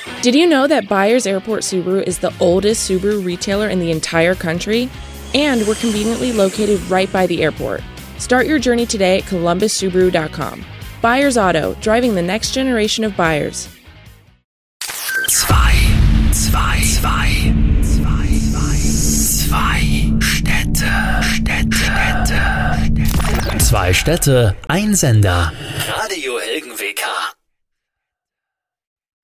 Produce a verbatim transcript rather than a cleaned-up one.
Did you know that Byers Airport Subaru is the oldest Subaru retailer in the entire country? And we're conveniently located right by the airport. Start your journey today at columbus subaru dot com. Byers Auto, driving the next generation of buyers. Zwei, zwei, zwei, zwei, zwei Städte, Städte, Städte. Zwei Städte, ein Sender. Radio Helgen W K.